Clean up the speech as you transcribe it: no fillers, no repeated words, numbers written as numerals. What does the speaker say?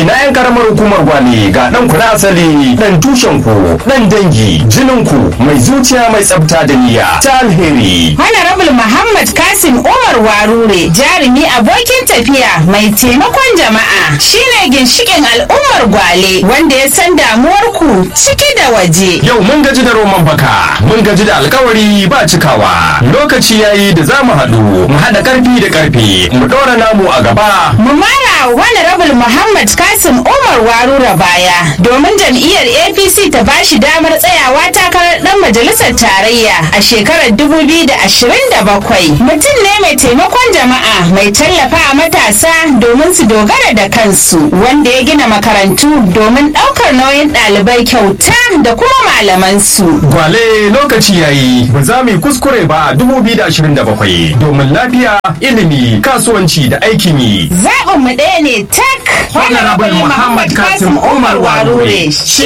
ina yan karamar hukumar Gwale ga dan ku na asali, dan tushen ku, dan dangi, jinin ku, mai zuciya mai tsafta da niyya ta alheri. Honorable Muhammad Kasim Umar Warure, jarumi abokin tafiya mai taimakon jama'a, shine ginshikin al'ummar Gwale wanda ya san damuwar ku ciki da waje. Yau mun gaji da roman baka, mun gaji da alkawari ba cikawa. Lokaci yayi da za mu haɗu, mu haɗa ƙarfi da ƙarfi, mu ɗora namu a gaba. Mu mara Honorable Muhammad Kasim Umar Warure baya domin jam'iyyar APC ta bashi damar tsayawa takarar ɗan majalisar tarayya a shekarar 2027. Mutum ne mai taimakon jama'a, mai tallafa matasa domin su dogara da kansu, wanda ya gina makarantu domin ɗaukar nauyin ɗalibai kyauta da kuma malamansu. Gwale lokaci yayi, ba za mu yi kuskure ba 2027 domin lafiya, ilimi, kasuwanci da aikin yi. Zaɓin mu ɗaya ne tak. Honorable Muhammad Kasim Umar Warure.